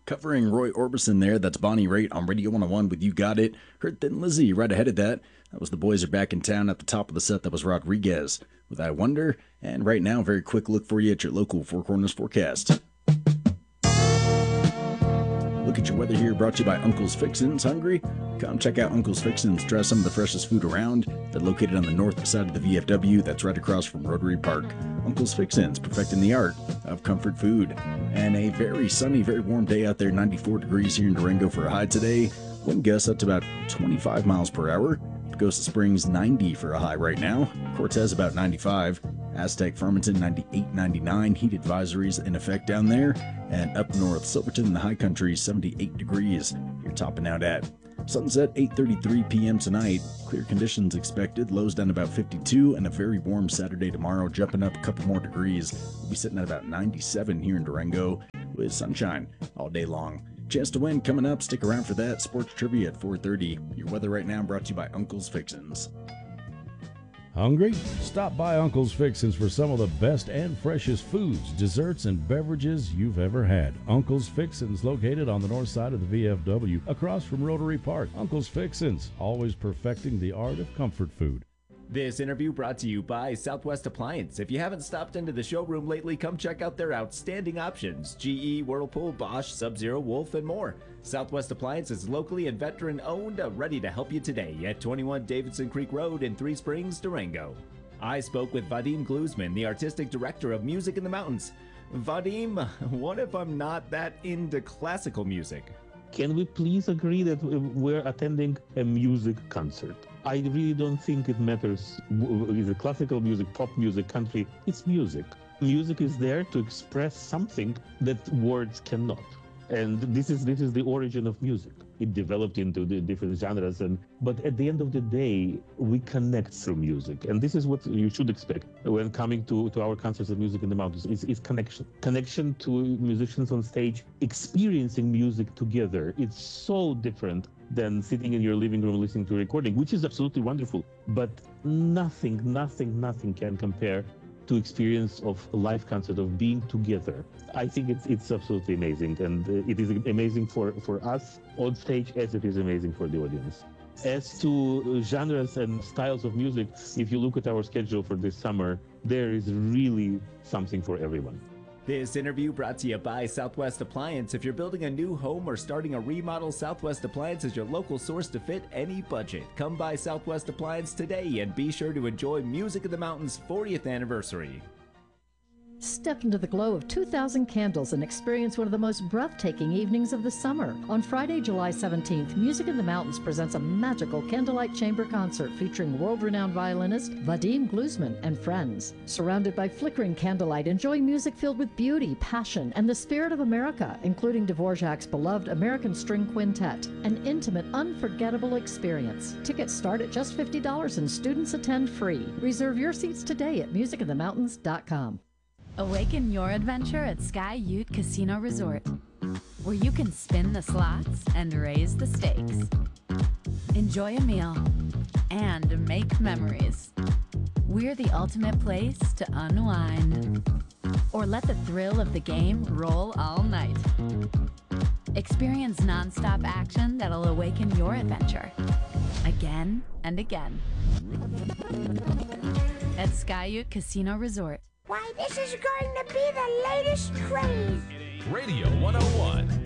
Covering Roy Orbison there, that's Bonnie Raitt on Radio 101 with You Got It. Heard Thin Lizzy right ahead of that. That was The Boys Are Back in Town. At the top of the set, that was Rodriguez with I Wonder. And right now, very quick look for you at your local Four Corners forecast. Look at your weather here, brought to you by Uncle's Fixins. Hungry? Come check out Uncle's Fixins. Try some of the freshest food around. They're located on the north side of the VFW. That's right across from Rotary Park. Uncle's Fixins, perfecting the art of comfort food. And a very sunny, very warm day out there. 94 degrees here in Durango for a high today. Wind gusts up to about 25 miles per hour. Pagosa Springs, 90 for a high right now. Cortez, about 95. Aztec, Farmington, 98, 99. Heat advisories in effect down there. And up north, Silverton in the high country, 78 degrees. You're topping out at. Sunset, 8:33 p.m. tonight. Clear conditions expected. Lows down about 52. And a very warm Saturday tomorrow, jumping up a couple more degrees. We'll be sitting at about 97 here in Durango with sunshine all day long. Chance to win coming up. Stick around for that. Sports trivia at 4:30. Your weather right now brought to you by Uncle's Fixins. Hungry? Stop by Uncle's Fixins for some of the best and freshest foods, desserts, and beverages you've ever had. Uncle's Fixins, located on the north side of the VFW, across from Rotary Park. Uncle's Fixins, always perfecting the art of comfort food. This interview brought to you by Southwest Appliance. If you haven't stopped into the showroom lately, come check out their outstanding options. GE, Whirlpool, Bosch, Sub-Zero, Wolf, and more. Southwest Appliance is locally and veteran-owned, ready to help you today at 21 Davidson Creek Road in Three Springs, Durango. I spoke with Vadim Gluzman, the artistic director of Music in the Mountains. Vadim, what if I'm not that into classical music? Can we please agree that we're attending a music concert? I really don't think it matters. Is it classical music, pop music, country? It's music. Music is there to express something that words cannot. And this is the origin of music. It developed into the different genres, but at the end of the day, we connect through music. And this is what you should expect when coming to our concerts of Music in the Mountains, is connection. Connection to musicians on stage, experiencing music together. It's so different than sitting in your living room listening to a recording, which is absolutely wonderful. But nothing can compare to experience of a live concert, of being together. I think it's absolutely amazing, and it is amazing for us on stage as it is amazing for the audience. As to genres and styles of music, if you look at our schedule for this summer, there is really something for everyone. This interview brought to you by Southwest Appliance. If you're building a new home or starting a remodel, Southwest Appliance is your local source to fit any budget. Come by Southwest Appliance today and be sure to enjoy Music in the Mountains 40th anniversary. Step into the glow of 2,000 candles and experience one of the most breathtaking evenings of the summer. On Friday, July 17th, Music in the Mountains presents a magical candlelight chamber concert featuring world-renowned violinist Vadim Gluzman and friends. Surrounded by flickering candlelight, enjoy music filled with beauty, passion, and the spirit of America, including Dvorak's beloved American String Quintet. An intimate, unforgettable experience. Tickets start at just $50 and students attend free. Reserve your seats today at musicinthemountains.com. Awaken your adventure at Sky Ute Casino Resort, where you can spin the slots and raise the stakes. Enjoy a meal and make memories. We're the ultimate place to unwind. Or let the thrill of the game roll all night. Experience nonstop action that'll awaken your adventure again and again. At Sky Ute Casino Resort. Why, this is going to be the latest craze. Radio 101.